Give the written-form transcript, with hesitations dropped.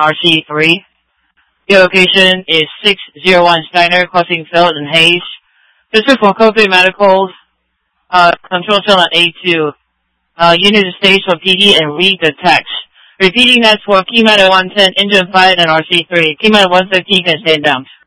RC3. Your location is 601 Steiner, crossing Field and Hayes. This is for COVID Medical's control cell on A2. You need to stage for PD and read the text. Repeating, that's for Keymatter 110, Engine 5, and RC3. Keymatter 115 can stand down.